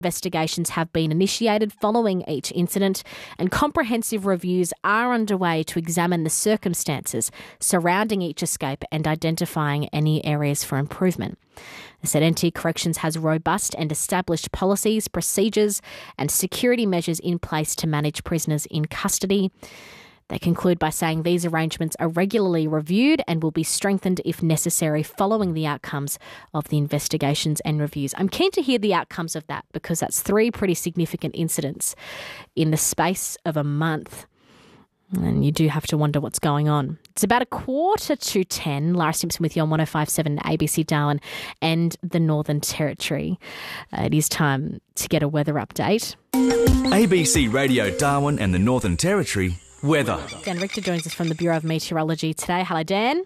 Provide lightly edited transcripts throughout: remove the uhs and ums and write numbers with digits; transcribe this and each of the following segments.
Investigations have been initiated following each incident, and comprehensive reviews are underway to examine the circumstances surrounding each escape and identifying any areas for improvement. They said NT Corrections has robust and established policies, procedures and security measures in place to manage prisoners in custody. They conclude by saying these arrangements are regularly reviewed and will be strengthened if necessary following the outcomes of the investigations and reviews. I'm keen to hear the outcomes of that because that's 3 pretty significant incidents in the space of a month. And you do have to wonder what's going on. It's about 9:45. Lara Simpson with you on 105.7 ABC Darwin and the Northern Territory. It is time to get a weather update. ABC Radio Darwin and the Northern Territory weather. Dan Richter joins us from the Bureau of Meteorology today. Hello, Dan.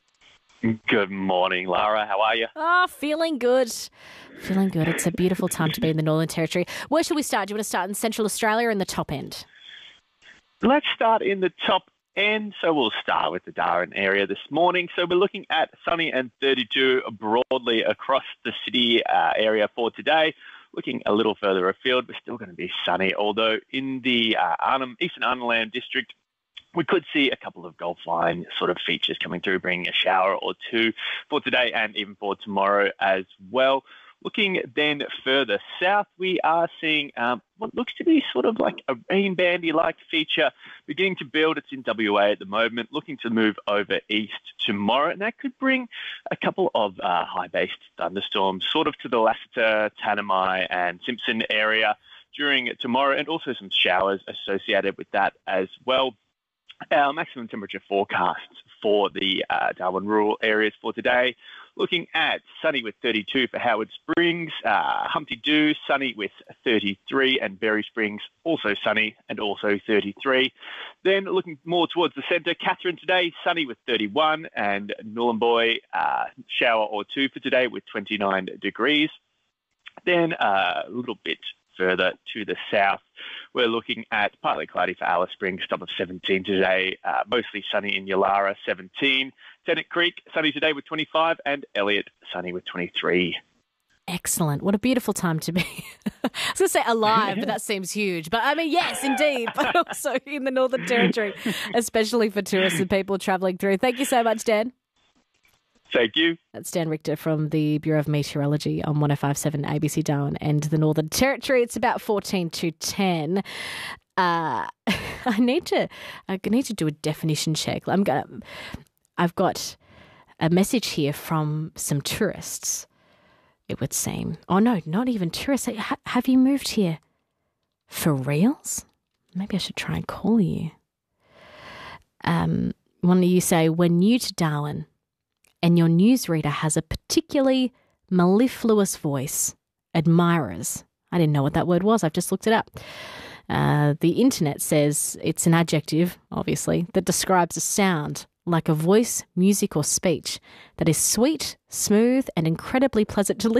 Good morning, Lara. How are you? Oh, feeling good. Feeling good. It's a beautiful time to be in the Northern Territory. Where should we start? Do you want to start in Central Australia or in the top end? Let's start in the top end. So we'll start with the Darwin area this morning. So we're looking at sunny and 32 broadly across the city area for today. Looking a little further afield, we're still going to be sunny, although in the Eastern Arnhem Land district, we could see a couple of Gulf line sort of features coming through, bringing a shower or two for today and even for tomorrow as well. Looking then further south, we are seeing what looks to be sort of like a rain bandy-like feature beginning to build. It's in WA at the moment, looking to move over east tomorrow, and that could bring a couple of high-based thunderstorms sort of to the Lassiter, Tanami and Simpson area during tomorrow, and also some showers associated with that as well. Our maximum temperature forecasts for the Darwin rural areas for today, looking at sunny with 32 for Howard Springs, Humpty Doo sunny with 33, and Berry Springs also sunny and also 33. Then looking more towards the centre, Katherine today sunny with 31, and Nhulunbuy shower or two for today with 29 degrees. Then a little bit further to the south, we're looking at partly cloudy for Alice Springs, top of 17 today, mostly sunny in Yulara, 17. Tennant Creek, sunny today with 25, and Elliot, sunny with 23. Excellent. What a beautiful time to be. I was going to say alive, but that seems huge. But I mean, yes, indeed, but also in the Northern Territory, especially for tourists and people travelling through. Thank you so much, Dan. Thank you. That's Dan Richter from the Bureau of Meteorology on 105.7 ABC Darwin and the Northern Territory. It's about 14 to 10. I need to do a definition check. I've got a message here from some tourists, it would seem. Oh, no, not even tourists. Have you moved here for reals? Maybe I should try and call you. One of you say, we're new to Darwin, and your newsreader has a particularly mellifluous voice. Admirers. I didn't know what that word was. I've just looked it up. The internet says it's an adjective, obviously, that describes a sound like a voice, music or speech that is sweet, smooth and incredibly pleasant to listen